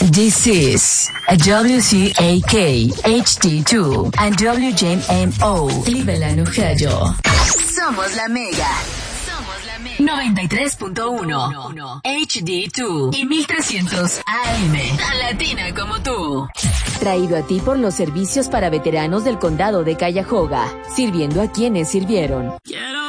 This is WCAK HD2 and WJMO Cleveland, Ohio. Somos la Mega. 93.1 HD2 y 1300 AM. Tan latina como tú. Traído a ti por los servicios para veteranos del condado de Cuyahoga, sirviendo a quienes sirvieron. Quiero